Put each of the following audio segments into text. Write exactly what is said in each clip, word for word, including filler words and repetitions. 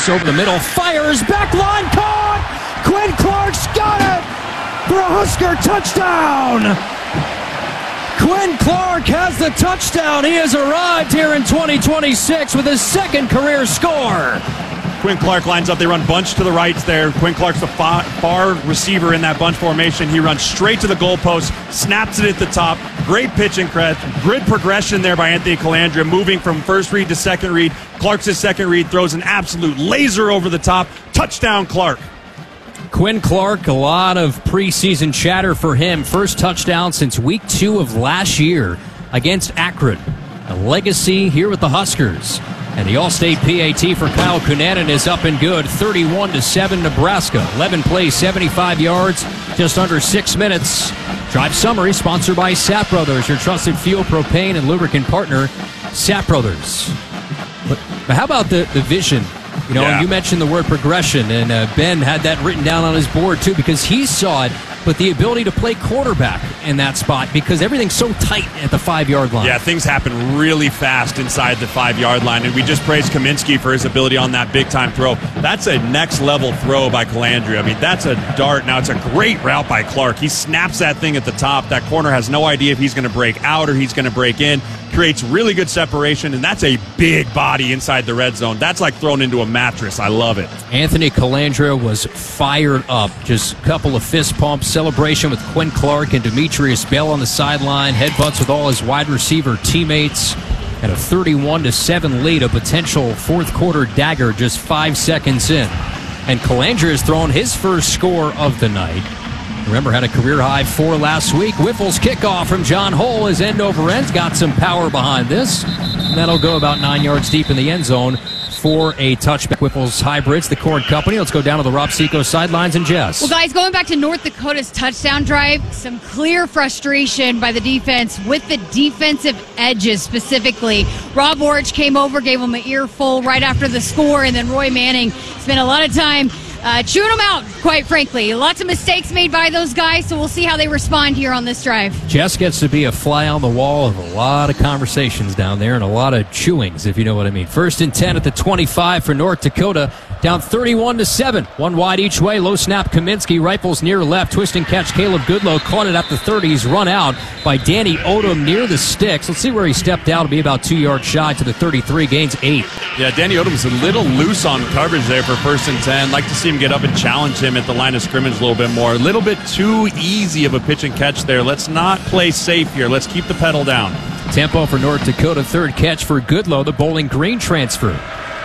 pass over the middle, fires, back line, caught! Quinn Clark's got it for a Husker touchdown! Quinn Clark has the touchdown. He has arrived here in twenty twenty-six with his second career score. Quinn Clark lines up. They run bunch to the right there. Quinn Clark's the far, far receiver in that bunch formation. He runs straight to the goalpost, snaps it at the top. Great pitch and cred. Grid progression there by Anthony Colandrea, moving from first read to second read. Clark's his second read, throws an absolute laser over the top. Touchdown, Clark. Quinn Clark, a lot of preseason chatter for him. First touchdown since week two of last year against Akron. A legacy here with the Huskers. And the All-State P A T for Kyle Cunanan is up and good. thirty-one to seven Nebraska. eleven plays, seventy-five yards, just under six minutes. Drive summary sponsored by Sapp Brothers, your trusted fuel, propane, and lubricant partner. Sapp Brothers. But, but how about the, the vision? You know, yeah. You mentioned the word progression, and uh, Ben had that written down on his board, too, because he saw it, but the ability to play quarterback in that spot because everything's so tight at the five-yard line. Yeah, things happen really fast inside the five-yard line, and we just praised Kaminsky for his ability on that big-time throw. That's a next-level throw by Colandrea. I mean, that's a dart. Now, it's a great route by Clark. He snaps that thing at the top. That corner has no idea if he's going to break out or he's going to break in. Creates really good separation, and that's a big body inside the red zone. That's like thrown into a mattress. I love it. Anthony Colandrea was fired up. Just a couple of fist pumps, celebration with Quinn Clark and Demetrius Bell on the sideline, headbutts with all his wide receiver teammates, and a thirty-one to seven lead, a potential fourth quarter dagger just five seconds in. And Colandrea has thrown his first score of the night. Remember, had a career-high four last week. Whiffle's kickoff from John Hull is end over end. Got some power behind this. And that'll go about nine yards deep in the end zone for a touchback. Whiffle's Hybrids, the Cord Company. Let's go down to the Rob Seco sidelines and Jess. Well, guys, going back to North Dakota's touchdown drive, some clear frustration by the defense with the defensive edges specifically. Rob Orich came over, gave him an earful right after the score, and then Roy Manning spent a lot of time Uh, chewing them out, quite frankly. Lots of mistakes made by those guys, so we'll see how they respond here on this drive. Jess gets to be a fly on the wall of a lot of conversations down there and a lot of chewings, if you know what I mean. First and ten at the twenty-five for North Dakota. Down thirty-one to seven. One wide each way. Low snap Kaminsky. Rifles near left. Twist and catch Caleb Goodlow. Caught it at the thirty. He's run out by Danny Odom near the sticks. Let's see where he stepped out. It'll be about two yards shy to the thirty-three. Gains eight. Yeah, Danny Odom's a little loose on coverage there for first and ten. Like to see him get up and challenge him at the line of scrimmage a little bit more. A little bit too easy of a pitch and catch there. Let's not play safe here. Let's keep the pedal down. Tempo for North Dakota. Third catch for Goodlow, the Bowling Green transfer.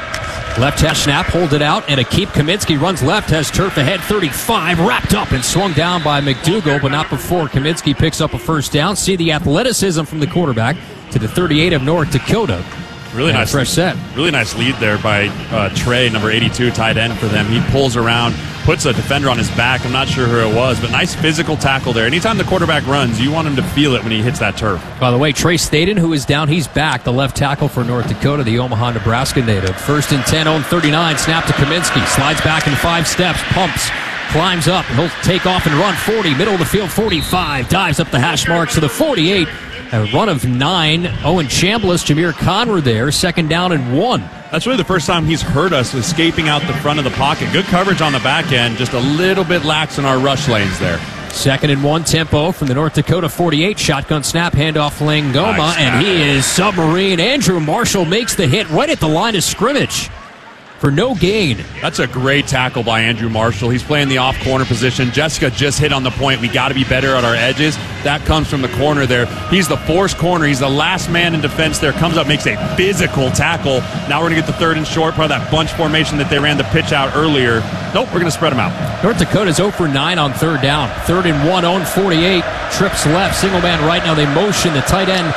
Left hash snap, hold it out, and a keep. Kaminsky runs left, has turf ahead, thirty-five, wrapped up and swung down by McDougal, but not before Kaminsky picks up a first down. See the athleticism from the quarterback to the thirty-eight of North Dakota. Really nice fresh set. Really nice lead there by uh, Trey, number eighty-two, tight end for them. He pulls around, puts a defender on his back. I'm not sure who it was, but nice physical tackle there. Anytime the quarterback runs, you want him to feel it when he hits that turf. By the way, Trey Staten, who is down, he's back. The left tackle for North Dakota, the Omaha, Nebraska native. First and ten, on thirty-nine, snap to Kaminsky. Slides back in five steps, pumps, climbs up. He'll take off and run forty, middle of the field, forty-five. Dives up the hash marks to the forty-eight. A run of nine. Owen Chambliss, Jameer Conner there. Second down and one. That's really the first time he's hurt us escaping out the front of the pocket. Good coverage on the back end. Just a little bit lax in our rush lanes there. Second and one tempo from the North Dakota forty-eight. Shotgun snap, handoff Langoma, nice and he is submarine. Andrew Marshall makes the hit right at the line of scrimmage for no gain. That's a great tackle by Andrew Marshall. He's playing the off corner position. Jessica just hit on the point. We got to be better at our edges. That comes from the corner there. He's the forced corner. He's the last man in defense there. Comes up, makes a physical tackle. Now we're going to get the third and short, part of that bunch formation that they ran the pitch out earlier. Nope, we're going to spread them out. North Dakota's zero for nine on third down. Third and one, own forty-eight. Trips left, single man right. Now they motion the tight end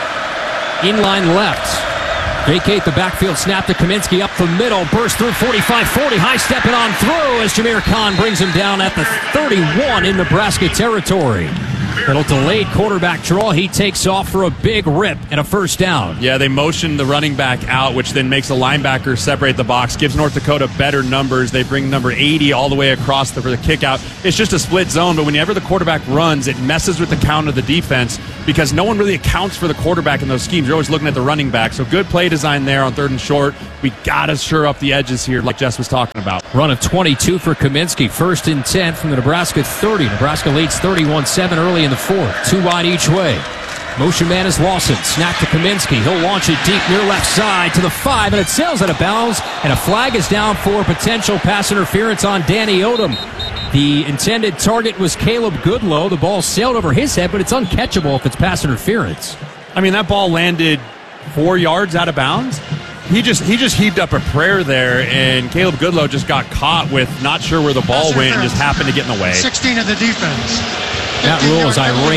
inline left. Vacate the backfield, snap to Kaminsky up the middle, burst through forty-five forty, high stepping on through as Jameer Khan brings him down at the thirty-one in Nebraska territory. Little delayed quarterback draw. He takes off for a big rip and a first down. Yeah, they motion the running back out, which then makes the linebacker separate the box, gives North Dakota better numbers. They bring number eighty all the way across the, for the kick out. It's just a split zone, but whenever the quarterback runs, it messes with the count of the defense because no one really accounts for the quarterback in those schemes. You're always looking at the running back. So good play design there on third and short. We got to shore up the edges here like Jess was talking about. Run of twenty-two for Kaminsky. First and ten from the Nebraska thirty. Nebraska leads thirty-one seven early in the fourth. Two wide each way. Motion man is Lawson. Snap to Kaminsky. He'll launch it deep near left side to the five, and it sails out of bounds, and a flag is down for potential pass interference on Danny Odom. The intended target was Caleb Goodlow. The ball sailed over his head, but it's uncatchable if it's pass interference. I mean, that ball landed four yards out of bounds. He just he just heaved up a prayer there, and Caleb Goodlow just got caught with not sure where the ball Pass went and just happened to get in the way. sixteen of the defense. That rule is irate.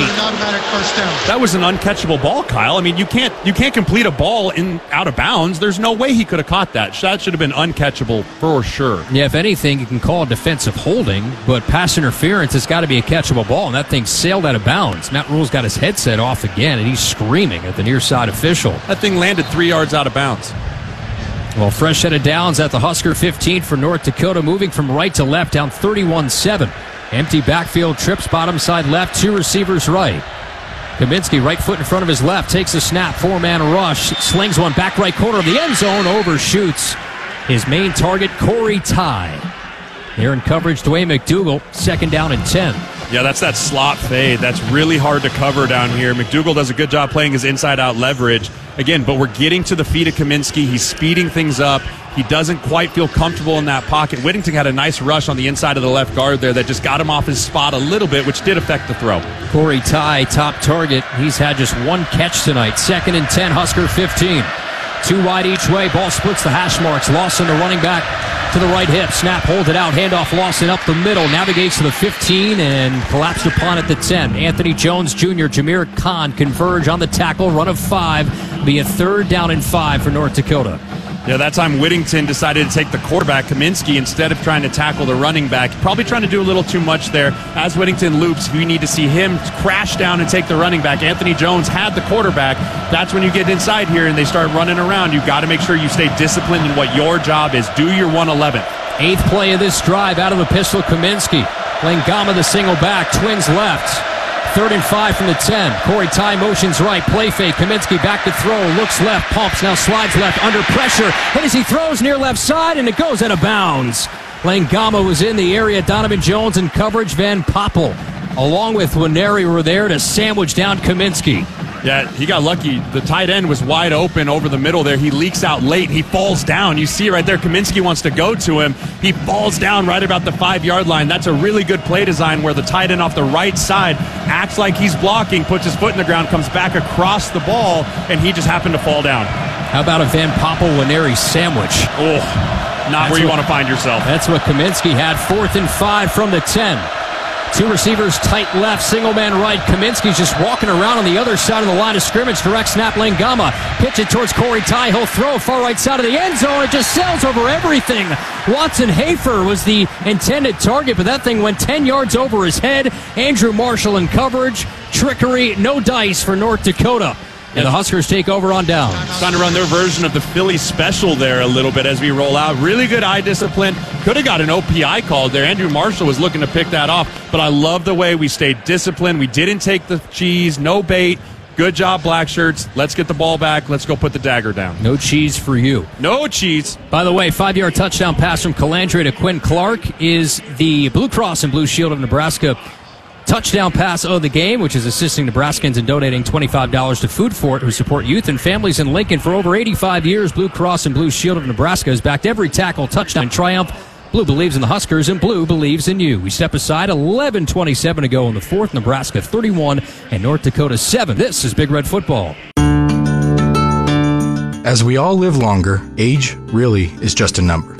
That was an uncatchable ball, Kyle. I mean, you can't you can't complete a ball in out of bounds. There's no way he could have caught that. That should have been uncatchable for sure. Yeah, if anything, you can call it defensive holding, but pass interference has got to be a catchable ball, and that thing sailed out of bounds. Matt Rule's got his headset off again, and he's screaming at the near side official. That thing landed three yards out of bounds. Well, fresh set of downs at the Husker fifteen for North Dakota, moving from right to left, down thirty-one seven. Empty backfield, trips bottom side left, two receivers right. Kaminsky, right foot in front of his left, takes a snap, four-man rush, slings one back right corner of the end zone, overshoots his main target, Corey Ty. There in coverage, Dwayne McDougal, second down and ten. Yeah, that's that slot fade. That's really hard to cover down here. McDougal does a good job playing his inside-out leverage. Again, but we're getting to the feet of Kaminsky. He's speeding things up. He doesn't quite feel comfortable in that pocket. Whittington had a nice rush on the inside of the left guard there that just got him off his spot a little bit, which did affect the throw. Corey Ty, top target. He's had just one catch tonight. Second and ten, Husker fifteen. Two wide each way. Ball splits the hash marks. Lawson, the running back, to the right hip. Snap, hold it out. Handoff Lawson up the middle. Navigates to the fifteen and collapsed upon at the ten. Anthony Jones Junior, Jameer Khan converge on the tackle. Run of five. Be a third down and five for North Dakota. Yeah, that time Whittington decided to take the quarterback, Kaminsky, instead of trying to tackle the running back. Probably trying to do a little too much there. As Whittington loops, we need to see him crash down and take the running back. Anthony Jones had the quarterback. That's when you get inside here and they start running around. You've got to make sure you stay disciplined in what your job is. Do your one eleven. Eighth play of this drive out of the pistol, Kaminsky. Langama the single back, twins left. Third and five from the ten. Corey Ty motions right. Play fake. Kaminsky back to throw. Looks left. Pumps. Now slides left. Under pressure. And as he throws near left side, and it goes out of bounds. Langama was in the area. Donovan Jones in coverage. Van Poppel, along with Winery, were there to sandwich down Kaminsky. Yeah, he got lucky. The tight end was wide open over the middle there. He leaks out late. He falls down. You see right there, Kaminsky wants to go to him. He falls down right about the five-yard line. That's a really good play design where the tight end off the right side acts like he's blocking, puts his foot in the ground, comes back across the ball, and he just happened to fall down. How about a Van Poppel-Winery sandwich? Oh, not That's where you what, want to find yourself. That's what Kaminsky had. Fourth and five from the ten. Two receivers tight left, single man right. Kaminsky's just walking around on the other side of the line of scrimmage. Direct snap, Langama. Pitch it towards Corey Ty. He'll throw far right side of the end zone. It just sails over everything. Watson Hafer was the intended target, but that thing went ten yards over his head. Andrew Marshall in coverage. Trickery, no dice for North Dakota. And the Huskers take over on downs. Trying to run their version of the Philly special there a little bit as we roll out. Really good eye discipline. Could have got an O P I called there. Andrew Marshall was looking to pick that off. But I love the way we stayed disciplined. We didn't take the cheese. No bait. Good job, Black Shirts. Let's get the ball back. Let's go put the dagger down. No cheese for you. No cheese. By the way, five-yard touchdown pass from Calandria to Quinn Clark is the Blue Cross and Blue Shield of Nebraska touchdown pass of the game, which is assisting Nebraskans in donating twenty-five dollars to Food For It, who support youth and families in Lincoln for over eighty-five years. Blue Cross and Blue Shield of Nebraska has backed every tackle, touchdown, triumph. Blue believes in the Huskers, and Blue believes in you. We step aside. eleven twenty-seven to go in the fourth. Nebraska thirty-one and North Dakota seven. This is Big Red Football. As we all live longer, age really is just a number.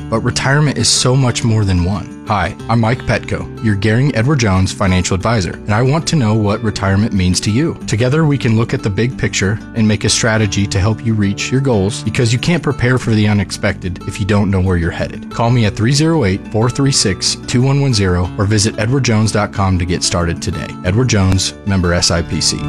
but retirement is so much more than one. Hi, I'm Mike Petco, your Gehring Edward Jones financial advisor, and I want to know what retirement means to you. Together, we can look at the big picture and make a strategy to help you reach your goals, because you can't prepare for the unexpected if you don't know where you're headed. Call me at three oh eight, four three six, two one one zero or visit edward jones dot com to get started today. Edward Jones, member S I P C.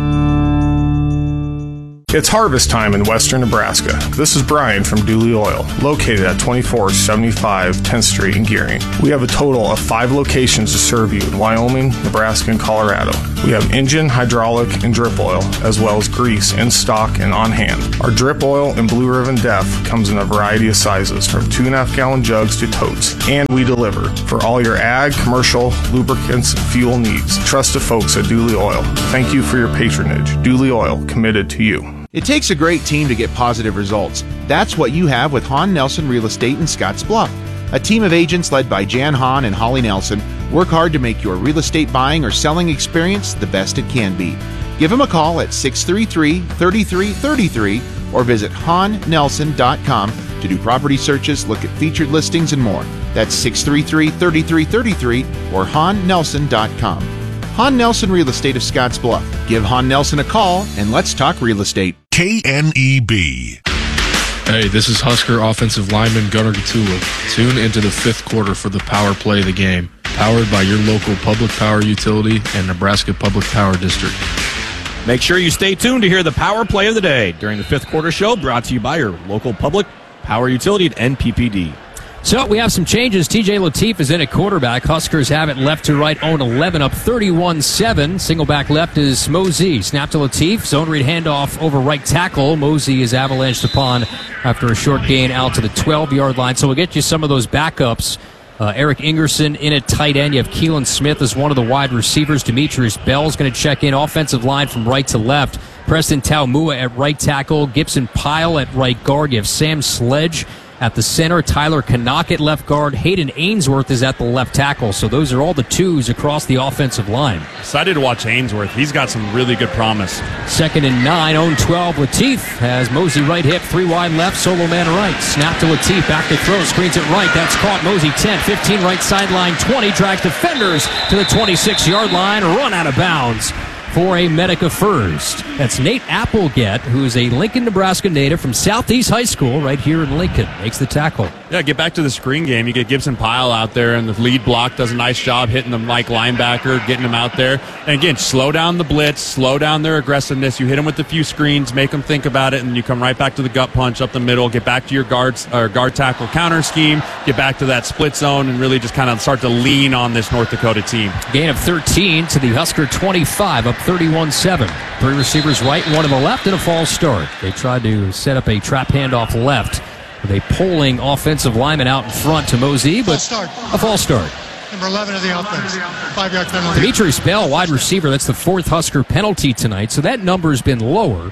It's harvest time in western Nebraska. This is Brian from Dooley Oil, located at twenty-four seventy-five tenth Street in Gehring. We have a total of five locations to serve you in Wyoming, Nebraska, and Colorado. We have engine, hydraulic, and drip oil, as well as grease in stock and on hand. Our drip oil and Blue Ribbon Def comes in a variety of sizes, from two and a half gallon jugs to totes, and we deliver for all your ag, commercial, lubricants, and fuel needs. Trust the folks at Dooley Oil. Thank you for your patronage. Dooley Oil, committed to you. It takes a great team to get positive results. That's what you have with Hahn Nelson Real Estate in Scotts Bluff. A team of agents led by Jan Hahn and Holly Nelson work hard to make your real estate buying or selling experience the best it can be. Give them a call at six three three, three three three three or visit hahn nelson dot com to do property searches, look at featured listings, and more. That's six three three, three three three three or hahn nelson dot com. Hahn Nelson Real Estate of Scotts Bluff. Give Hahn Nelson a call and let's talk real estate. K N E B. Hey, this is Husker offensive lineman Gunnar Gatula. Tune into the fifth quarter for the power play of the game. Powered by your local public power utility and Nebraska Public Power District. Make sure you stay tuned to hear the power play of the day during the fifth quarter show, brought to you by your local public power utility at N P P D. So we have some changes. T J Lateef is in at quarterback. Huskers have it left to right, own eleven, up thirty-one seven. Single back left is Mosey. Snap to Lateef. Zone read handoff over right tackle. Mosey is avalanched upon after a short gain out to the twelve-yard line. So we'll get you some of those backups. Uh, Eric Ingerson in at tight end. You have Keelan Smith as one of the wide receivers. Demetrius Bell is going to check in. Offensive line from right to left. Preston Taumua at right tackle. Gibson Pyle at right guard. You have Sam Sledge at the center. Tyler Canuck at left guard. Hayden Ainsworth is at the left tackle. So those are all the twos across the offensive line. Excited to watch Ainsworth. He's got some really good promise. Second and nine, own twelve. Lateef has Mosey right hip, three wide left, solo man right. Snap to Lateef, back to throw, screens it right. That's caught. Mosey ten, fifteen right sideline, twenty, drags defenders to the twenty-six-yard line, run out of bounds for a Medica first. That's Nate Applegate, who is a Lincoln, Nebraska native from Southeast High School right here in Lincoln. Makes the tackle. Yeah, get back to the screen game. You get Gibson Pyle out there, and the lead block does a nice job hitting the Mike linebacker, getting him out there. And again, slow down the blitz, slow down their aggressiveness. You hit them with a few screens, make them think about it, and you come right back to the gut punch up the middle, get back to your guards or guard tackle counter scheme, get back to that split zone, and really just kind of start to lean on this North Dakota team. Gain of thirteen to the Husker twenty-five, up thirty-one seven. Three receivers right, one to the left, and a false start. They tried to set up a trap handoff left with a pulling offensive lineman out in front to Mosey, but a false start. Number eleven of the offense. Five-yard penalty. Demetrius Bell, wide receiver. That's the fourth Husker penalty tonight, so that number has been lower.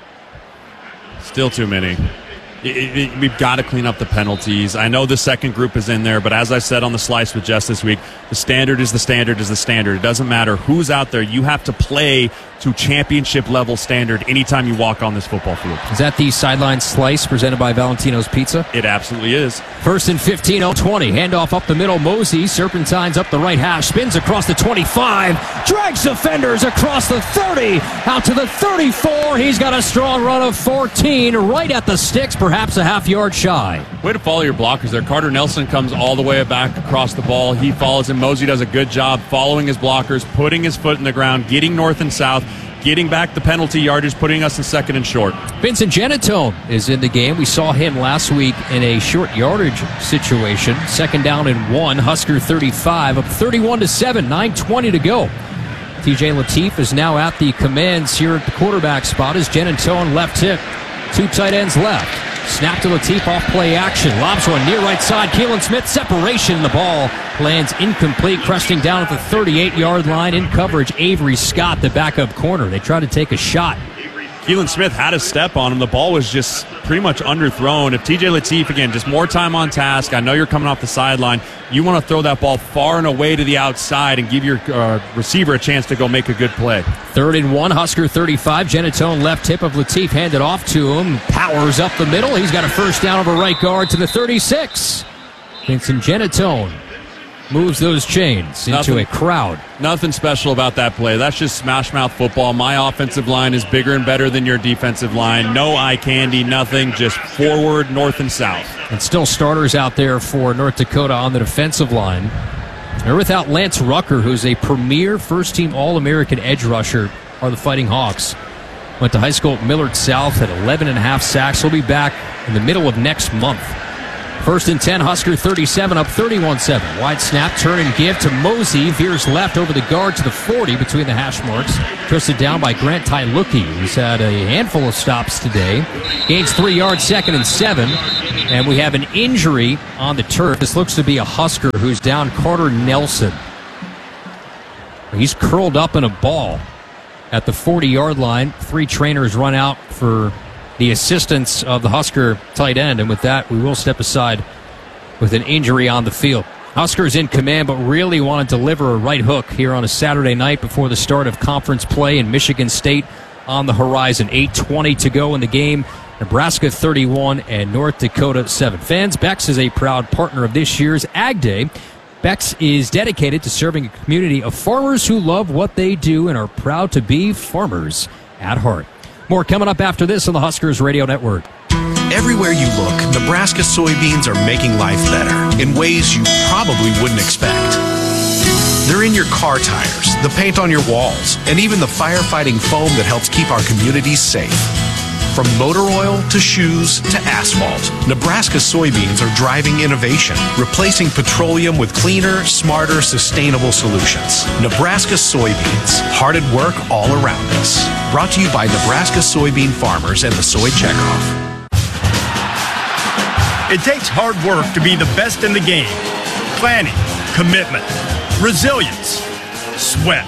Still too many. It, it, we've got to clean up the penalties. I know the second group is in there, but as I said on the Slice with Jess this week, the standard is the standard is the standard. It doesn't matter who's out there. You have to play to championship level standard anytime you walk on this football field. Is that the sideline slice presented by Valentino's Pizza? It absolutely is. First and fifteen, oh twenty. Handoff up the middle. Mosey serpentines up the right hash. Spins across the twenty-five. Drags defenders across the thirty. Out to the thirty-four. He's got a strong run of fourteen. Right at the sticks, perhaps a half yard shy. Way to follow your blockers there. Carter Nelson comes all the way back across the ball. He follows him. Mosey does a good job following his blockers, putting his foot in the ground, getting north and south, getting back the penalty yardage, putting us in second and short. Vincent Genatone is in the game. We saw him last week in a short yardage situation. Second down and one. Husker thirty-five, up thirty-one to seven. nine twenty to go. T J Lateef is now at the commands here at the quarterback spot as Genatone left hip. Two tight ends left. Snap to Lateef off play action. Lobs one near right side. Keelan Smith separation. The ball lands incomplete, cresting down at the thirty-eight-yard line. In coverage, Avery Scott, the backup corner. They try to take a shot. Keelan Smith had a step on him. The ball was just pretty much underthrown. If T J Lateef, again, just more time on task. I know you're coming off the sideline. You want to throw that ball far and away to the outside and give your uh, receiver a chance to go make a good play. Third and one, Husker thirty-five. Genatone left hip of Lateef, handed off to him. Powers up the middle. He's got a first down over right guard to the thirty-six. Vincent Genatone moves those chains into Nothing. a crowd. Nothing special about that play. That's just smash mouth football. My offensive line is bigger and better than your defensive line. No eye candy, nothing. Just forward, north and south. And still starters out there for North Dakota on the defensive line. They're without Lance Rucker, who's a premier first-team All-American edge rusher, are the Fighting Hawks. Went to high school at Millard South, had eleven and a half sacks. He'll be back in the middle of next month. First and ten, Husker thirty-seven, up thirty-one seven. Wide snap, turn and give to Mosey. Veers left over the guard to the forty between the hash marks. Twisted down by Grant Tyluki, who's had a handful of stops today. Gains three yards, second and seven. And we have an injury on the turf. This looks to be a Husker who's down, Carter Nelson. He's curled up in a ball at the forty-yard line. Three trainers run out for the assistance of the Husker tight end, and with that, we will step aside with an injury on the field. Huskers in command, but really want to deliver a right hook here on a Saturday night before the start of conference play, in Michigan State on the horizon. eight twenty to go in the game. Nebraska thirty-one and North Dakota seven. Fans, Bex is a proud partner of this year's Ag Day. Bex is dedicated to serving a community of farmers who love what they do and are proud to be farmers at heart. More coming up after this on the Huskers Radio Network. Everywhere you look, Nebraska soybeans are making life better in ways you probably wouldn't expect. They're in your car tires, the paint on your walls, and even the firefighting foam that helps keep our communities safe. From motor oil to shoes to asphalt, Nebraska soybeans are driving innovation, replacing petroleum with cleaner, smarter, sustainable solutions. Nebraska soybeans, hard at work all around us. Brought to you by Nebraska soybean farmers and the Soy Checkoff. It takes hard work to be the best in the game. Planning, commitment, resilience, sweat.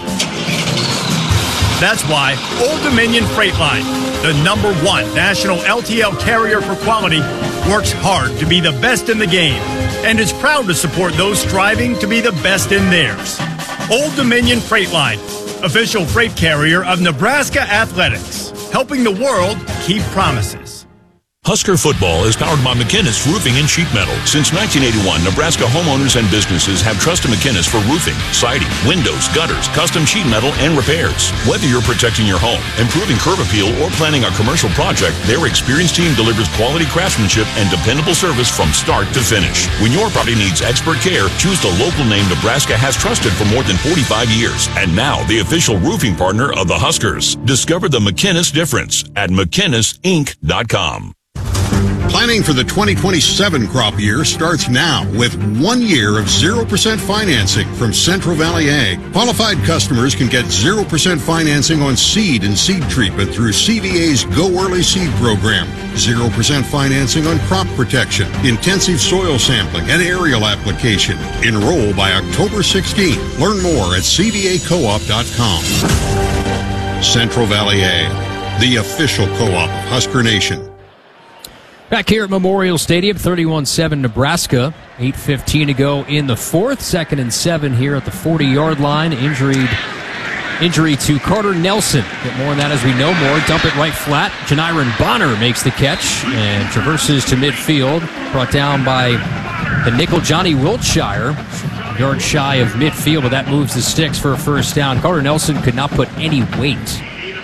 That's why Old Dominion Freight Line, the number one national L T L carrier for quality, works hard to be the best in the game and is proud to support those striving to be the best in theirs. Old Dominion Freight Line, official freight carrier of Nebraska Athletics, helping the world keep promises. Husker football is powered by McInnis Roofing and Sheet Metal. Since nineteen eighty-one, Nebraska homeowners and businesses have trusted McInnis for roofing, siding, windows, gutters, custom sheet metal, and repairs. Whether you're protecting your home, improving curb appeal, or planning a commercial project, their experienced team delivers quality craftsmanship and dependable service from start to finish. When your property needs expert care, choose the local name Nebraska has trusted for more than forty-five years. And now, the official roofing partner of the Huskers. Discover the McInnis difference at McInnis Inc dot com. Planning for the twenty twenty-seven crop year starts now with one year of zero percent financing from Central Valley Ag. Qualified customers can get zero percent financing on seed and seed treatment through C V A's Go Early Seed program. zero percent financing on crop protection, intensive soil sampling, and aerial application. Enroll by October sixteenth. Learn more at C V A co op dot com. Central Valley Ag, the official co-op of Husker Nation. Back here at Memorial Stadium, thirty-one seven Nebraska. eight fifteen to go in the fourth. Second and seven here at the forty-yard line. Injured, injury to Carter Nelson. Get more on that as we know more. Dump it right flat. Janiron Bonner makes the catch and traverses to midfield. Brought down by the nickel Johnny Wiltshire. Yard shy of midfield, but that moves the sticks for a first down. Carter Nelson could not put any weight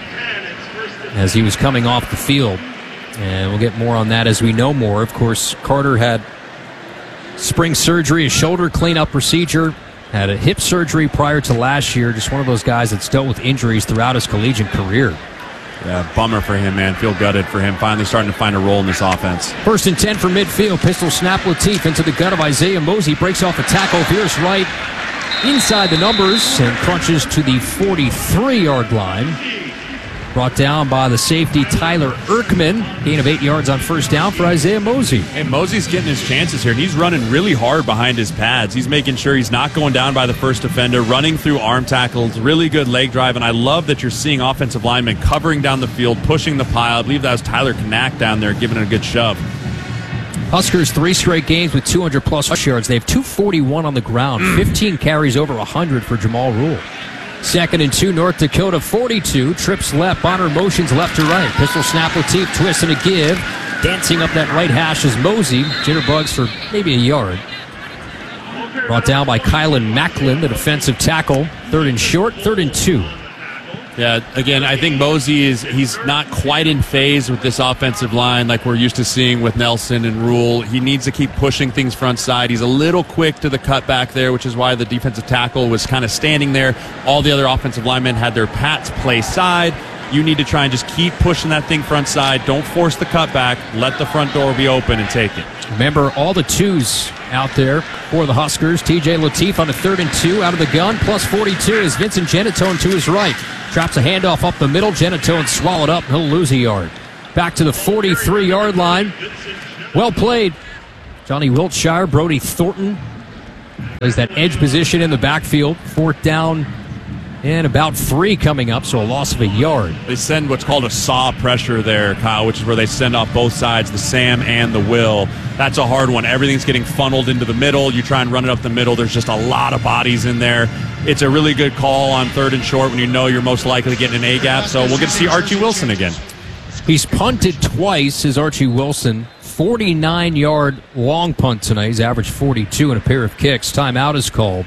as he was coming off the field. And we'll get more on that as we know more. Of course, Carter had spring surgery, a shoulder cleanup procedure, had a hip surgery prior to last year. Just one of those guys that's dealt with injuries throughout his collegiate career. Yeah, bummer for him, man. Feel gutted for him. Finally starting to find a role in this offense. First and ten for midfield. Pistol snap Latif into the gut of Isaiah Mosey. Breaks off a tackle. Veers right inside the numbers and crunches to the forty-three-yard line. Brought down by the safety Tyler Erkman. Gain of eight yards on first down for Isaiah Mosey. And Mosey's getting his chances here, and he's running really hard behind his pads. He's making sure he's not going down by the first defender, running through arm tackles, really good leg drive, and I love that you're seeing offensive linemen covering down the field, pushing the pile. I believe that was Tyler Knack down there giving it a good shove. Huskers three straight games with two hundred plus rush yards. They have two forty-one on the ground, fifteen carries over one hundred for Jamal Rule. Second and two, North Dakota forty-two. Trips left, Bonner motions left to right. Pistol snap, Latif, twist and a give. Dancing up that right hash is Mosey. Jitterbugs for maybe a yard. Brought down by Kylan Macklin, the defensive tackle. Third and short, third and two. Yeah, again, I think Mosey is he's not quite in phase with this offensive line like we're used to seeing with Nelson and Rule. He needs to keep pushing things front side. He's a little quick to the cutback there, which is why the defensive tackle was kind of standing there. All the other offensive linemen had their pats play side. You need to try and just keep pushing that thing front side. Don't force the cutback. Let the front door be open and take it. Remember, all the twos out there for the Huskers. T J Lateef on a third and two out of the gun. Plus forty-two is Vincent Genatone to his right. Traps a handoff up the middle. Genatone swallowed up. He'll lose a yard. Back to the forty-three-yard line. Well played. Johnny Wiltshire, Brody Thornton plays that edge position in the backfield. Fourth down and about three coming up, so a loss of a yard. They send what's called a saw pressure there, Kyle, which is where they send off both sides, the Sam and the Will. That's a hard one. Everything's getting funneled into the middle. You try and run it up the middle. There's just a lot of bodies in there. It's a really good call on third and short when you know you're most likely getting an A-gap, so we'll get to see Archie Wilson again. He's punted twice, is Archie Wilson. forty-nine-yard long punt tonight. He's averaged forty-two and a pair of kicks. Timeout is called.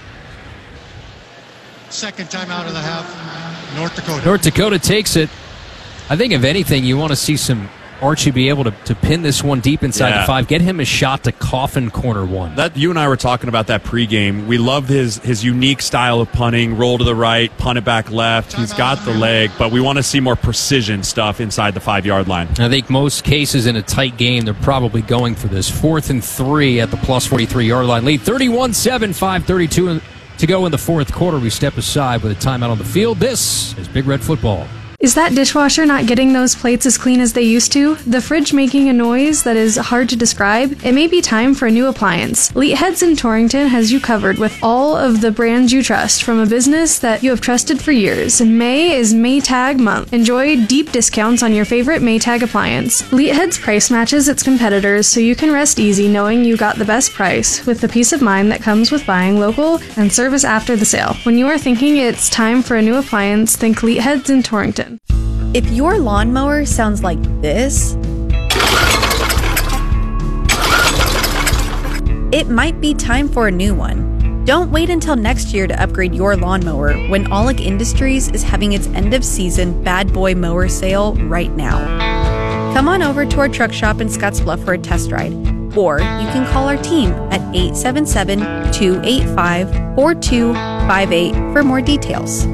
Second time out of the half, North Dakota. North Dakota takes it. I think, if anything, you want to see some Archie be able to, to pin this one deep inside Yeah. the five. Get him a shot to coffin corner one. That you and I were talking about that pregame. We love his his unique style of punting, roll to the right, punt it back left. He's got the leg, but we want to see more precision stuff inside the five-yard line. I think most cases in a tight game, they're probably going for this. Fourth and three at the plus forty-three-yard line. Lead thirty-one seven, five thirty-two to go in the fourth quarter. We step aside with a timeout on the field. This is Big Red Football. Is that dishwasher not getting those plates as clean as they used to? The fridge making a noise that is hard to describe? It may be time for a new appliance. Leet Heads in Torrington has you covered with all of the brands you trust from a business that you have trusted for years. May is Maytag month. Enjoy deep discounts on your favorite Maytag appliance. Leet Heads price matches its competitors, so you can rest easy knowing you got the best price with the peace of mind that comes with buying local and service after the sale. When you are thinking it's time for a new appliance, think Leet Heads in Torrington. If your lawnmower sounds like this, it might be time for a new one. Don't wait until next year to upgrade your lawnmower when Aulick Industries is having its end-of-season Bad Boy Mower sale right now. Come on over to our truck shop in Scottsbluff for a test ride, or you can call our team at eight seven seven, two eight five, four two five eight for more details.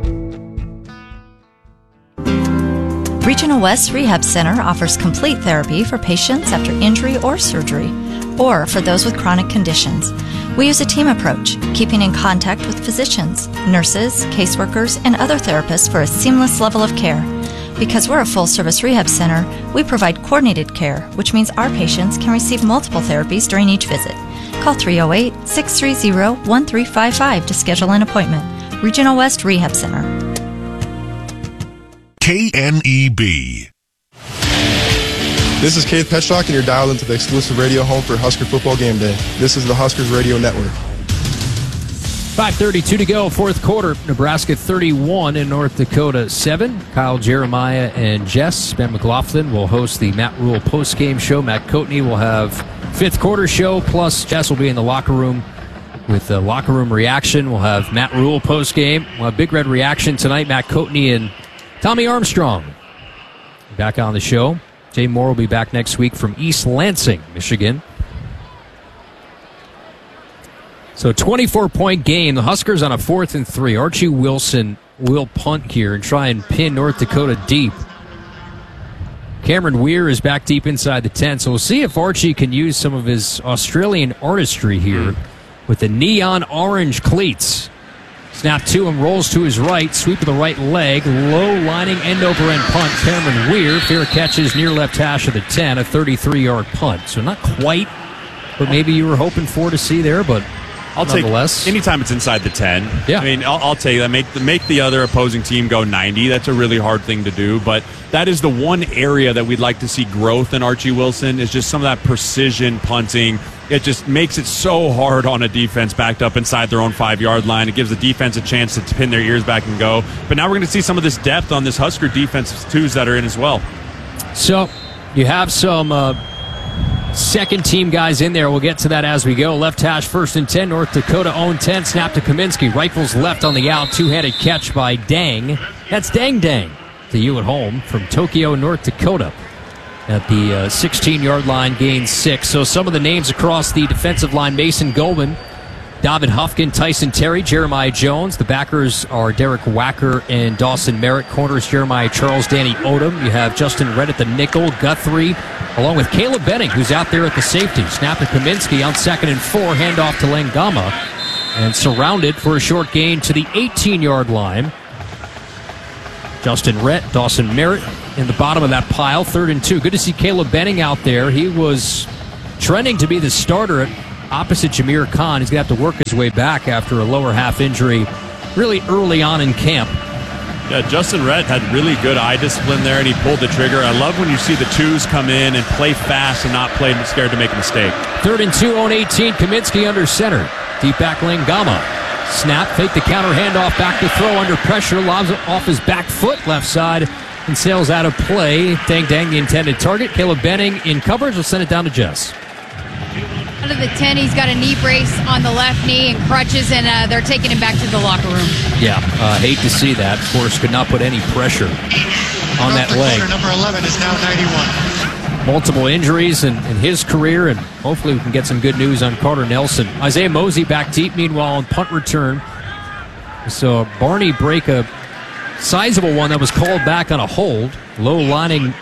Regional West Rehab Center offers complete therapy for patients after injury or surgery, or for those with chronic conditions. We use a team approach, keeping in contact with physicians, nurses, caseworkers, and other therapists for a seamless level of care. Because we're a full-service rehab center, we provide coordinated care, which means our patients can receive multiple therapies during each visit. Call three oh eight, six three zero, one three five five to schedule an appointment. Regional West Rehab Center. K N E B. This is Keith Petchlock, and you're dialed into the exclusive radio home for Husker Football Game Day. This is the Huskers Radio Network. five thirty-two to go, fourth quarter. Nebraska thirty-one and North Dakota seven. Kyle Jeremiah and Jess. Ben McLaughlin will host the Matt Rule post-game show. Matt Coatney will have fifth quarter show, plus Jess will be in the locker room with the locker room reaction. We'll have Matt Rule post-game. We'll have Big Red reaction tonight. Matt Coatney and Tommy Armstrong back on the show. Jay Moore will be back next week from East Lansing, Michigan. So twenty-four point game. The Huskers on a fourth and three. Archie Wilson will punt here and try and pin North Dakota deep. Cameron Weir is back deep inside the ten, so we'll see if Archie can use some of his Australian artistry here with the neon orange cleats. Snap to him, rolls to his right, sweep of the right leg, low lining end over end punt. Cameron Weir, fair catches near left hash of the ten, a thirty-three-yard punt. So not quite what maybe you were hoping for to see there, but I'll take nonetheless. anytime it's inside the ten. Yeah. I mean, I'll, I'll take that. Make the, make the other opposing team go ninety. That's a really hard thing to do, but that is the one area that we'd like to see growth in Archie Wilson is just some of that precision punting. It just makes it so hard on a defense backed up inside their own five-yard line. It gives the defense a chance to pin their ears back and go. But now we're going to see some of this depth on this Husker defense twos that are in as well. So you have some uh, second team guys in there. We'll get to that as we go. Left hash, first and ten. North Dakota own ten. Snap to Kaminsky. Rifles left on the out. Two-handed catch by Dang. That's Dang Dang to you at home from Tokyo, North Dakota. At the uh, sixteen-yard line, gain six. So some of the names across the defensive line: Mason Goldman, David Huffkin, Tyson Terry, Jeremiah Jones. The backers are Derek Wacker and Dawson Merritt. Corners, Jeremiah Charles, Danny Odom. You have Justin Redd at the nickel, Guthrie, along with Caleb Benning, who's out there at the safety. Snap to Kaminsky on second and four. Handoff to Langama. And surrounded for a short gain to the eighteen-yard line. Justin Rett, Dawson Merritt in the bottom of that pile. Third and two. Good to see Caleb Benning out there. He was trending to be the starter at opposite Jameer Khan. He's going to have to work his way back after a lower half injury really early on in camp. Yeah, Justin Rett had really good eye discipline there, and he pulled the trigger. I love when you see the twos come in and play fast and not play scared to make a mistake. Third and two on eighteen. Kaminsky under center. Deep back Langama. Snap, fake the counter, handoff, back to throw under pressure, lobs it off his back foot, left side, and sails out of play. Dang Dang, the intended target. Caleb Benning in coverage will send it down to Jess. Out of the ten, he's got a knee brace on the left knee and crutches, and uh, they're taking him back to the locker room. Yeah, uh, hate to see that. Of course, could not put any pressure on North that Dakota, leg. Number eleven is now ninety-one. Multiple injuries in, in his career, and hopefully we can get some good news on Carter Nelson. Isaiah Mosey back deep, meanwhile, on punt return. So Barney break a sizable one that was called back on a hold. Low lining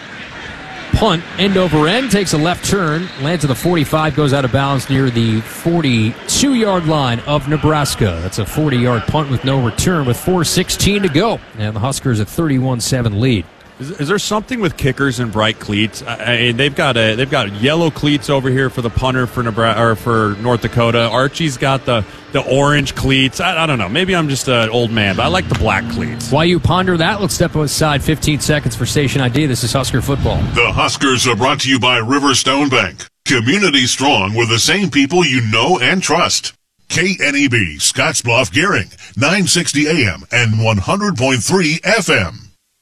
punt, end over end, takes a left turn, lands at the forty-five, goes out of bounds near the forty-two-yard line of Nebraska. That's a forty-yard punt with no return with four sixteen to go. And the Huskers a thirty-one seven lead. Is, is there something with kickers and bright cleats? I, I mean, they've got a they've got yellow cleats over here for the punter for Nebraska or for North Dakota. Archie's got the, the orange cleats. I, I don't know. Maybe I'm just an old man, but I like the black cleats. While you ponder that, let's step aside fifteen seconds for station I D. This is Husker football. The Huskers are brought to you by Riverstone Bank. Community strong with the same people you know and trust. K N E B, Scottsbluff, Gearing, nine sixty A M and one hundred point three F M.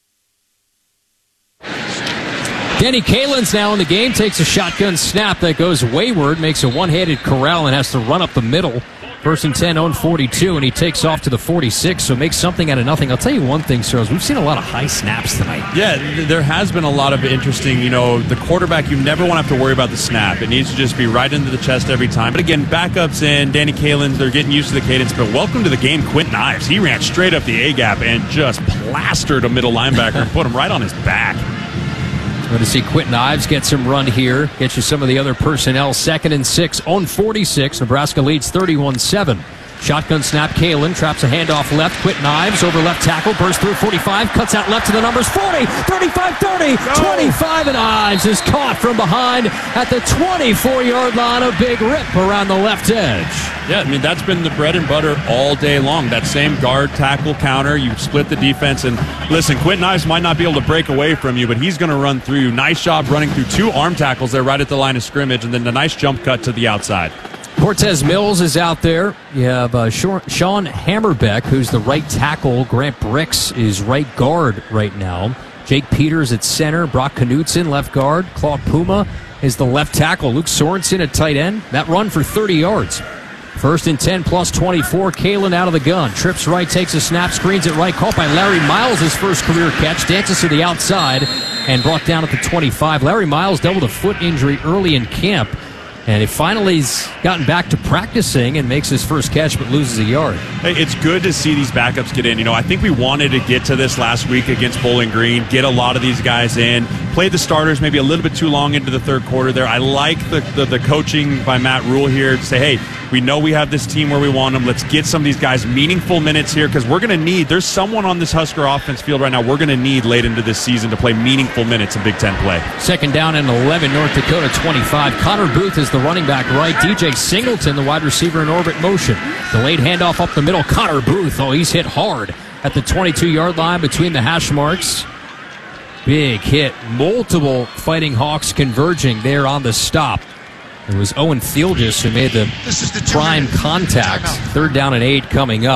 Denny Kalin's now in the game, takes a shotgun snap that goes wayward, makes a one-handed corral and has to run up the middle. First and ten on forty-two, and he takes off to the forty-six, so makes something out of nothing. I'll tell you one thing, Sirles, we've seen a lot of high snaps tonight. Yeah, there has been a lot of interesting, you know, the quarterback, you never want to have to worry about the snap. It needs to just be right into the chest every time. But again, backups in, Danny Kalin's, they're getting used to the cadence. But welcome to the game, Quentin Ives. He ran straight up the A-gap and just plastered a middle linebacker and put him right on his back. Going to see Quentin Ives get some run here. Get you some of the other personnel. Second and six on forty-six. Nebraska leads thirty-one seven. Shotgun snap, Kalin traps a handoff left. Quentin Ives over left tackle, bursts through forty-five, cuts out left to the numbers. forty, thirty-five, thirty, twenty-five, and Ives is caught from behind at the twenty-four-yard line. A big rip around the left edge. Yeah, I mean, that's been the bread and butter all day long. That same guard tackle counter, you split the defense. And listen, Quentin Ives might not be able to break away from you, but he's going to run through you. Nice job running through two arm tackles there right at the line of scrimmage, and then the nice jump cut to the outside. Cortez Mills is out there. You have uh, Sean Hammerbeck, who's the right tackle. Grant Bricks is right guard right now. Jake Peters at center. Brock Knutson, left guard. Claude Puma is the left tackle. Luke Sorensen at tight end. That run for thirty yards. First and ten plus twenty-four. Kalin out of the gun. Trips right, takes a snap, screens it right. Caught by Larry Miles, his first career catch. Dances to the outside and brought down at the twenty-five. Larry Miles dealt with a foot injury early in camp. And he finally's gotten back to practicing and makes his first catch but loses a yard. Hey, it's good to see these backups get in. You know, I think we wanted to get to this last week against Bowling Green, get a lot of these guys in, play the starters maybe a little bit too long into the third quarter there. I like the, the, the coaching by Matt Rule here to say, hey, we know we have this team where we want them. Let's get some of these guys meaningful minutes here because we're going to need, there's someone on this Husker offense field right now we're going to need late into this season to play meaningful minutes in Big Ten play. Second down and eleven, North Dakota twenty-five. Connor Booth is the running back right. D J Singleton, the wide receiver in orbit motion. Delayed handoff up the middle. Connor Booth, oh, he's hit hard at the twenty-two-yard line between the hash marks. Big hit. Multiple Fighting Hawks converging there on the stop. It was Owen Fieldus who made the, the prime contact. Third down and eight coming up.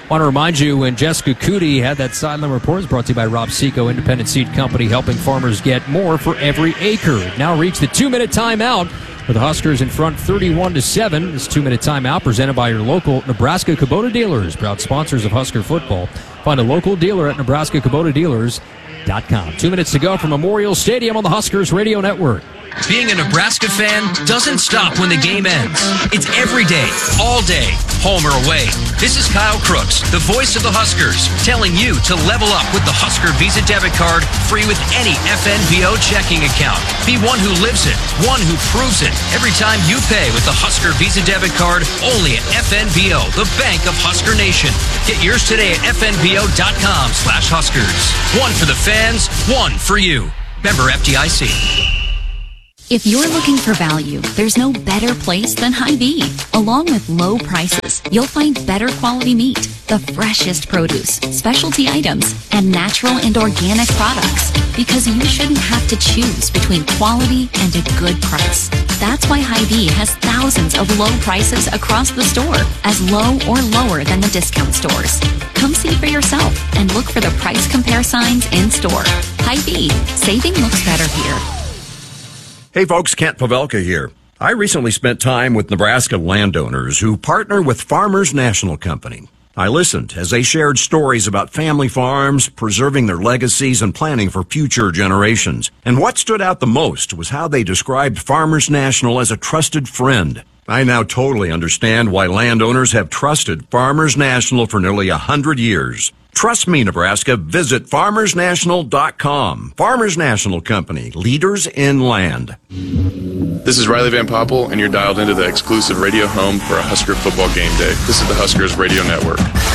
Want to remind you, when Jessica Cootie had that sideline report, is brought to you by Rob Seco, Independent Seed Company, helping farmers get more for every acre. Now reach the two-minute timeout with the Huskers in front thirty-one to seven. This two-minute timeout presented by your local Nebraska Kubota dealers, proud sponsors of Husker football. Find a local dealer at Nebraska Kubota Dealers dot com. Two minutes to go from Memorial Stadium on the Huskers Radio Network. Being a Nebraska fan doesn't stop when the game ends. It's every day, all day, home or away. This is Kyle Crooks, the voice of the Huskers, telling you to level up with the Husker Visa debit card, free with any F N B O checking account. Be one who lives it, one who proves it. Every time you pay with the Husker Visa debit card, only at F N B O, the bank of Husker Nation. Get yours today at F N B O dot com slash Huskers. One for the fans, one for you. Member F D I C. If you're looking for value, there's no better place than Hy-Vee. Along with low prices, you'll find better quality meat, the freshest produce, specialty items, and natural and organic products. Because you shouldn't have to choose between quality and a good price. That's why Hy-Vee has thousands of low prices across the store, as low or lower than the discount stores. Come see for yourself and look for the price compare signs in store. Hy-Vee, saving looks better here. Hey folks, Kent Pavelka here. I recently spent time with Nebraska landowners who partner with Farmers National Company. I listened as they shared stories about family farms, preserving their legacies, and planning for future generations. And what stood out the most was how they described Farmers National as a trusted friend. I now totally understand why landowners have trusted Farmers National for nearly a hundred years. Trust me, Nebraska. Visit farmers national dot com. Farmers National Company, leaders in land. This is Riley Van Poppel, and you're dialed into the exclusive radio home for a Husker football game day. This is the Huskers Radio Network.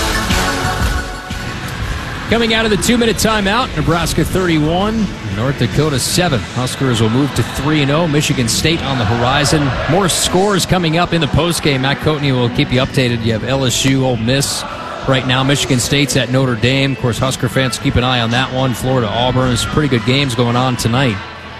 Coming out of the two-minute timeout, Nebraska thirty-one, North Dakota seven. Huskers will move to three and oh. Michigan State on the horizon. More scores coming up in the postgame. Matt Coatney will keep you updated. You have L S U, Ole Miss. Right now, Michigan State's at Notre Dame. Of course, Husker fans keep an eye on that one. Florida, Auburn. There's pretty good games going on tonight.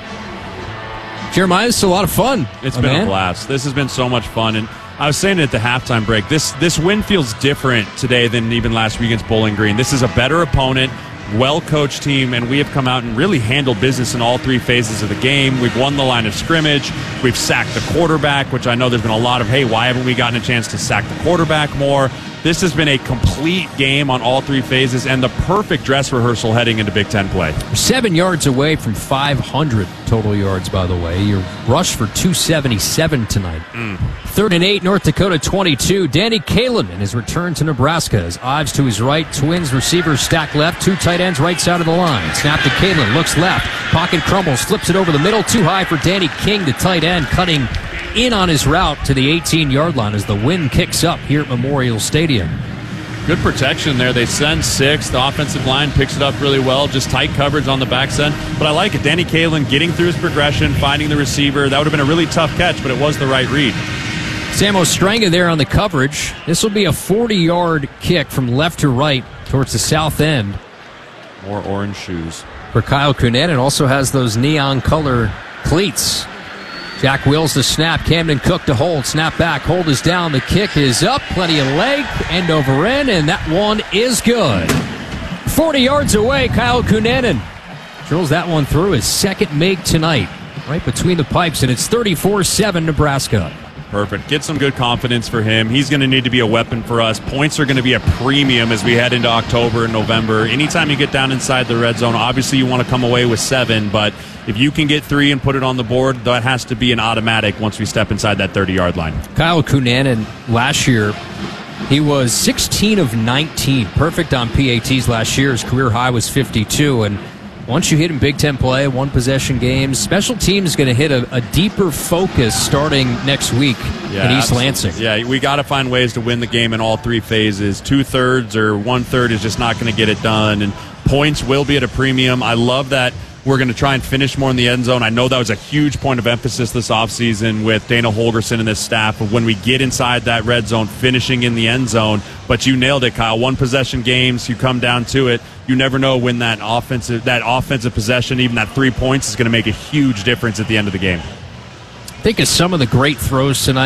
Jeremiah, it's a lot of fun. It's oh, been man. a blast. This has been so much fun. And I was saying it at the halftime break, this this win feels different today than even last week against Bowling Green. This is a better opponent, well-coached team, and we have come out and really handled business in all three phases of the game. We've won the line of scrimmage. We've sacked the quarterback, which I know there's been a lot of, hey, why haven't we gotten a chance to sack the quarterback more? This has been a complete game on all three phases and the perfect dress rehearsal heading into Big Ten play. Seven yards away from five hundred total yards, by the way. You're rushed for two seventy-seven tonight. Mm. Third and eight, North Dakota twenty-two. Danny Kaelin in his return to Nebraska. As Ives to his right, Twins receivers stack left, two tight ends right side of the line. Snap to Kaelin, looks left, pocket crumbles, flips it over the middle, too high for Danny King, the tight end, cutting in on his route to the eighteen-yard line as the wind kicks up here at Memorial Stadium. Good protection there. They send six. The offensive line picks it up really well. Just tight coverage on the back end. But I like it. Danny Kaelin getting through his progression, finding the receiver. That would have been a really tough catch, but it was the right read. Sam Ostrenga there on the coverage. This will be a forty-yard kick from left to right towards the south end. More orange shoes. For Kyle Kunin. It also has those neon color cleats. Jack Wills the snap. Camden Cook to hold. Snap back. Hold is down. The kick is up. Plenty of leg. End over end. And that one is good. forty yards away, Kyle Kunanen drills that one through his second make tonight. Right between the pipes. And it's thirty-four seven Nebraska. Perfect. Get some good confidence for him. He's going to need to be a weapon for us. Points are going to be a premium as we head into October and November. Anytime you get down inside the red zone, obviously you want to come away with seven, but if you can get three and put it on the board, that has to be an automatic once we step inside that thirty-yard line. Kyle Kunanen last year, he was sixteen of nineteen. Perfect on P A Ts last year. His career high was fifty-two, and once you hit in Big Ten play, one possession games, special teams is going to hit a, a deeper focus starting next week yeah, in East absolutely. Lansing. Yeah, we got to find ways to win the game in all three phases. Two thirds or one third is just not going to get it done, and points will be at a premium. I love that we're going to try and finish more in the end zone. I know that was a huge point of emphasis this offseason with Dana Holgerson and this staff of when we get inside that red zone, finishing in the end zone. But you nailed it, Kyle. One possession games, you come down to it. You never know when that offensive that offensive possession, even that three points, is going to make a huge difference at the end of the game. Think of some of the great throws tonight.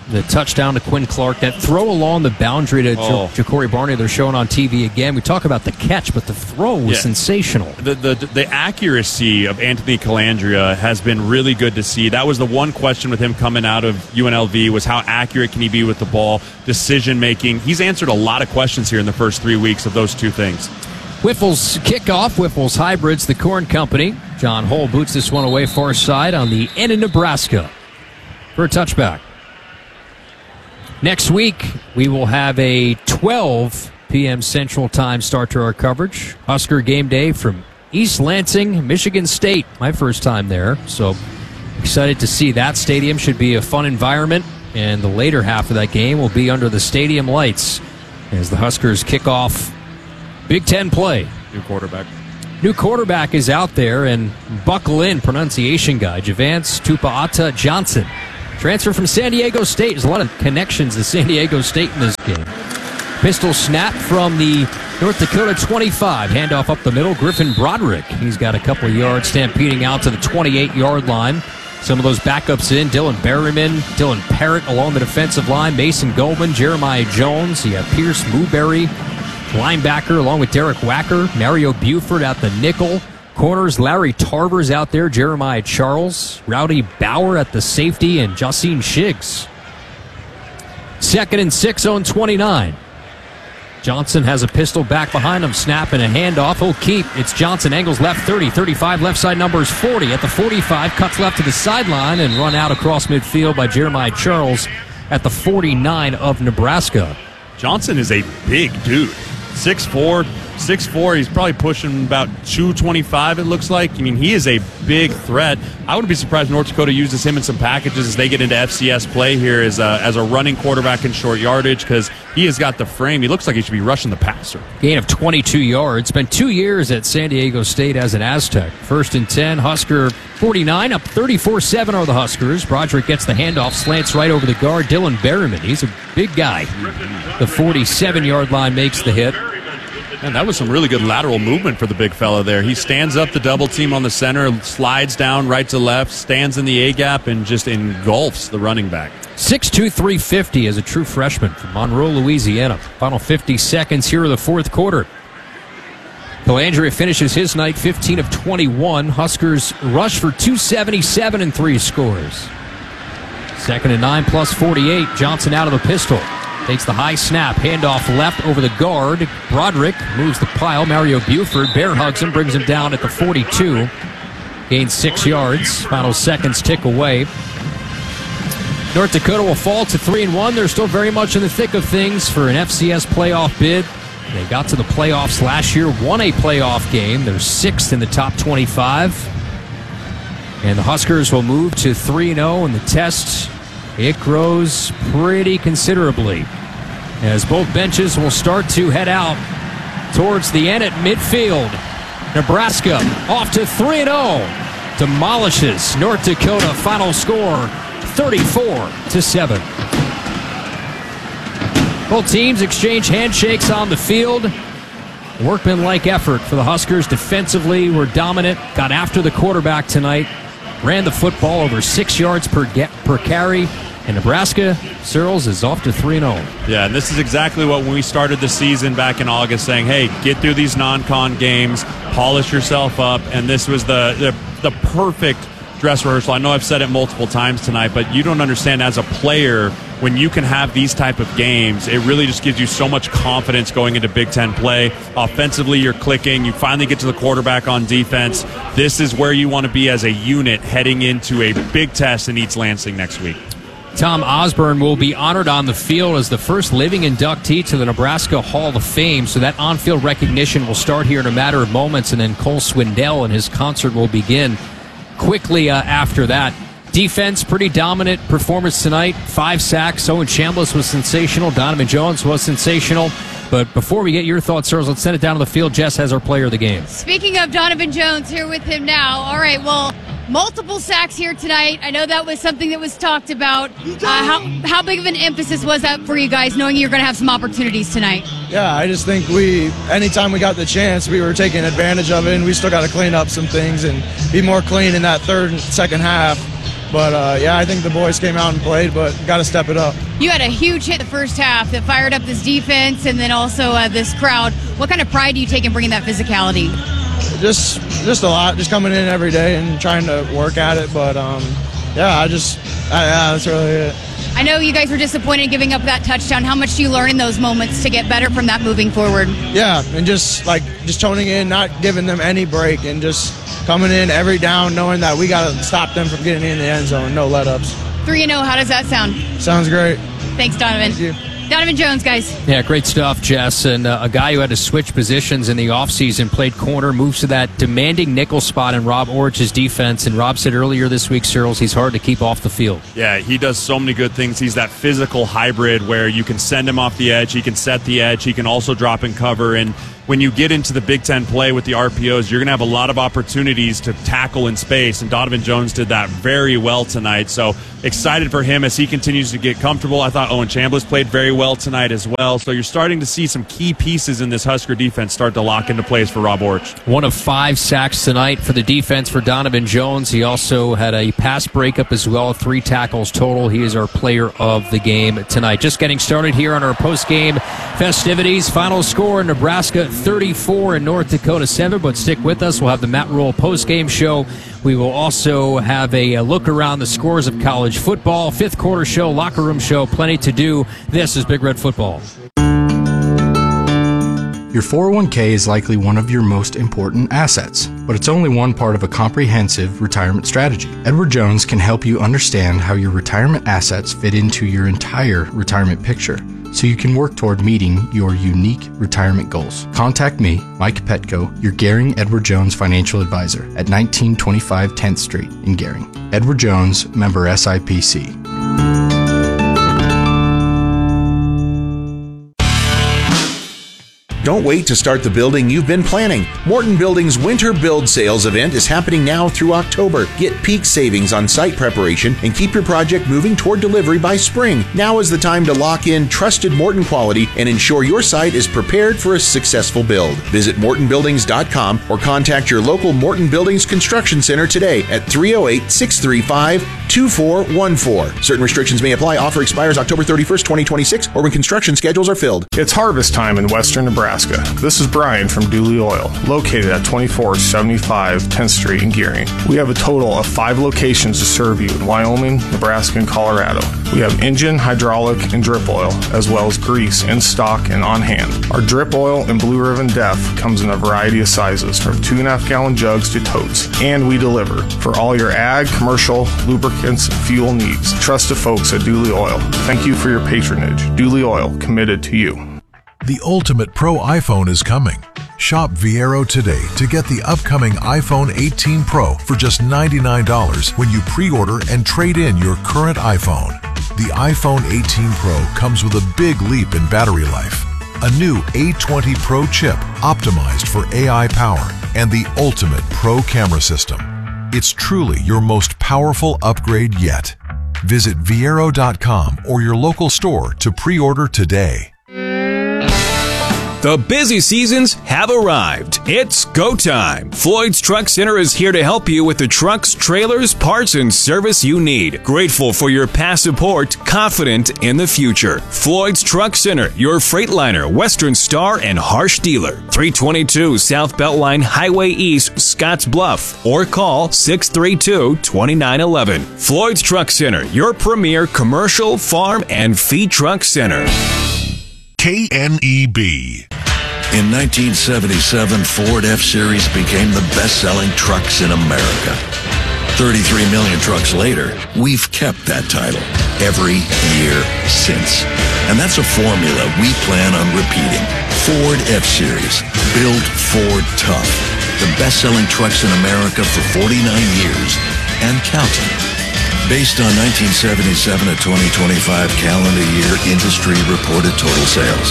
the touchdown to Quinn Clark. That throw along the boundary to Oh. J- Ja'Cory Barney, they're showing on T V again. We talk about the catch, but the throw was Yeah. sensational. The, the the accuracy of Anthony Calandria has been really good to see. That was the one question with him coming out of U N L V was how accurate can he be with the ball, decision making. He's answered a lot of questions here in the first three weeks of those two things. Whiffle's kickoff, Whiffle's Hybrids, the Corn Company. John Hull boots this one away far side on the end of Nebraska for a touchback. Next week, we will have a twelve p.m. Central Time start to our coverage. Husker game day from East Lansing, Michigan State. My first time there, so excited to see that. Stadium should be a fun environment, and the later half of that game will be under the stadium lights as the Huskers kick off Big Ten play. New quarterback. New quarterback is out there, and buckle in, pronunciation guy, Javance Tupaata Johnson. Transfer from San Diego State. There's a lot of connections to San Diego State in this game. Pistol snap from the North Dakota twenty-five. Handoff up the middle. Griffin Broderick. He's got a couple of yards, stampeding out to the twenty-eight-yard line. Some of those backups in. Dylan Berryman, Dylan Parrott along the defensive line. Mason Goldman, Jeremiah Jones. You have Pierce Mooberry, linebacker, along with Derek Wacker. Mario Buford at the nickel. Corners, Larry Tarver's out there. Jeremiah Charles. Rowdy Bauer at the safety. And Jacine Shiggs. Second and six on twenty-nine. Johnson has a pistol back behind him. Snap and a handoff. He'll keep. It's Johnson. Angles left thirty. thirty-five left side numbers forty. At the forty-five. Cuts left to the sideline and run out across midfield by Jeremiah Charles at the forty-nine of Nebraska. Johnson is a big dude. six four, six four. He's probably pushing about two twenty-five, it looks like. I mean, he is a big threat. I wouldn't be surprised if North Dakota uses him in some packages as they get into F C S play here as a, as a running quarterback in short yardage because he has got the frame. He looks like he should be rushing the passer. Gain of twenty-two yards. Spent two years at San Diego State as an Aztec. First and ten. Husker forty-nine. Up thirty-four seven are the Huskers. Broderick gets the handoff. Slants right over the guard. Dylan Berryman. He's a big guy. The forty-seven-yard line makes the hit. And that was some really good lateral movement for the big fella there. He stands up the double team on the center, slides down right to left, stands in the A-gap, and just engulfs the running back. six two, three fifty as a true freshman from Monroe, Louisiana. Final fifty seconds here of the fourth quarter. Calandria finishes his night fifteen of twenty-one. Huskers rush for two seventy-seven and three scores. Second and nine plus forty-eight. Johnson out of the pistol. Takes the high snap. Handoff left over the guard. Broderick moves the pile. Mario Buford bear hugs him, brings him down at the forty-two. Gains six yards. Final seconds tick away. North Dakota will fall to three and one. They're still very much in the thick of things for an F C S playoff bid. They got to the playoffs last year, won a playoff game. They're sixth in the top twenty-five. And the Huskers will move to three and oh in the test. It grows pretty considerably as both benches will start to head out towards the end at midfield. Nebraska off to three and oh. Demolishes North Dakota. Final score thirty-four to seven. Both teams exchange handshakes on the field. Workmanlike effort for the Huskers. Defensively were dominant. Got after the quarterback tonight. Ran the football over six yards per get, per carry. And Nebraska, Searles, is off to three and oh. Yeah, and this is exactly what when we started the season back in August, saying, hey, get through these non-con games, polish yourself up, and this was the, the, the perfect dress rehearsal. I know I've said it multiple times tonight, but you don't understand as a player, when you can have these type of games, it really just gives you so much confidence going into Big Ten play. Offensively, you're clicking. You finally get to the quarterback on defense. This is where you want to be as a unit heading into a big test in East Lansing next week. Tom Osborne will be honored on the field as the first living inductee to the Nebraska Hall of Fame. So that on-field recognition will start here in a matter of moments, and then Cole Swindell and his concert will begin quickly uh, after that. Defense, pretty dominant performance tonight. Five sacks. Owen Chambliss was sensational. Donovan Jones was sensational. But before we get your thoughts, sirs, let's send it down to the field. Jess has our player of the game. Speaking of Donovan Jones, here with him now. All right, well, multiple sacks here tonight. I know that was something that was talked about. Uh, how, how big of an emphasis was that for you guys, knowing you're going to have some opportunities tonight? Yeah, I just think we, anytime we got the chance, we were taking advantage of it, and we still got to clean up some things and be more clean in that third and second half. But, uh, yeah, I think the boys came out and played, but got to step it up. You had a huge hit the first half that fired up this defense and then also uh, this crowd. What kind of pride do you take in bringing that physicality? Just just a lot, just coming in every day and trying to work at it. But, um, yeah, I just, I, yeah, that's really it. I know you guys were disappointed giving up that touchdown. How much do you learn in those moments to get better from that moving forward? Yeah, and just like just toning in, not giving them any break, and just coming in every down, knowing that we got to stop them from getting in the end zone. No let-ups. three and oh, how does that sound? Sounds great. Thanks, Donovan. Thank you. Donovan Jones, guys. Yeah, great stuff, Jess. And uh, a guy who had to switch positions in the offseason, played corner, moves to that demanding nickel spot in Rob Orch's defense. And Rob said earlier this week, Searles, he's hard to keep off the field. Yeah, he does so many good things. He's that physical hybrid where you can send him off the edge, he can set the edge, he can also drop and cover. And when you get into the Big Ten play with the R P Os, you're going to have a lot of opportunities to tackle in space, and Donovan Jones did that very well tonight. So excited for him as he continues to get comfortable. I thought Owen Chambliss played very well tonight as well. So you're starting to see some key pieces in this Husker defense start to lock into place for Rob Orch. One of five sacks tonight for the defense for Donovan Jones. He also had a pass breakup as well, three tackles total. He is our player of the game tonight. Just getting started here on our post-game festivities. Final score in Nebraska thirty-four and North Dakota seven, but stick with us. We'll have the Matt Rule post-game show. We will also have a, a look around the scores of college football, fifth quarter show, locker room show, plenty to do. This is Big Red Football. Your four oh one k is likely one of your most important assets, but it's only one part of a comprehensive retirement strategy. Edward Jones can help you understand how your retirement assets fit into your entire retirement picture, so you can work toward meeting your unique retirement goals. Contact me, Mike Petko, your Gehring Edward Jones financial advisor at nineteen twenty-five tenth Street in Gehring. Edward Jones, member S I P C. Don't wait to start the building you've been planning. Morton Building's Winter Build Sales event is happening now through October. Get peak savings on site preparation and keep your project moving toward delivery by spring. Now is the time to lock in trusted Morton quality and ensure your site is prepared for a successful build. Visit morton buildings dot com or contact your local Morton Buildings Construction Center today at three oh eight, six three five, two four one four. Certain restrictions may apply. Offer expires October thirty-first, twenty twenty-six or when construction schedules are filled. It's harvest time in western Nebraska. This is Brian from Dooley Oil, located at twenty-four seventy-five tenth Street in Gehring. We have a total of five locations to serve you in Wyoming, Nebraska, and Colorado. We have engine, hydraulic, and drip oil, as well as grease in stock and on hand. Our drip oil and Blue Ribbon Def comes in a variety of sizes, from two and a half gallon jugs to totes, and we deliver for all your ag, commercial, lubricants, and fuel needs. Trust the folks at Dooley Oil. Thank you for your patronage. Dooley Oil, committed to you. The ultimate pro iPhone is coming. Shop Viero today to get the upcoming iPhone eighteen Pro for just ninety-nine dollars when you pre-order and trade in your current iPhone. The iPhone eighteen Pro comes with a big leap in battery life, a new A twenty Pro chip optimized for A I power, and the ultimate pro camera system. It's truly your most powerful upgrade yet. Visit Viero dot com or your local store to pre-order today. The busy seasons have arrived. It's go time. Floyd's Truck Center is here to help you with the trucks, trailers, parts, and service you need. Grateful for your past support, confident in the future. Floyd's Truck Center, your Freightliner, Western Star, and Harsh dealer. three twenty-two South Beltline Highway East, Scotts Bluff. Or call six three two, two nine one one. Floyd's Truck Center, your premier commercial, farm, and feed truck center. K N E B. In nineteen seventy-seven, Ford F-Series became the best-selling trucks in America. thirty-three million trucks later, we've kept that title every year since. And that's a formula we plan on repeating. Ford F-Series. Built Ford tough. The best-selling trucks in America for forty-nine years and counting. Based on nineteen seventy-seven to twenty twenty-five calendar year industry reported total sales.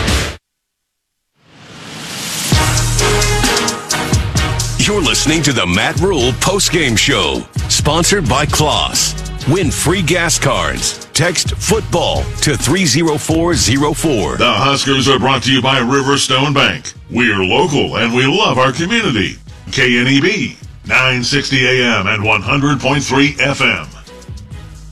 You're listening to the Matt Rule postgame show, sponsored by Kloss. Win free gas cards. Text football to three oh four oh four. The Huskers are brought to you by Riverstone Bank. We're local and we love our community. K N E B, nine sixty A M and one hundred point three F M.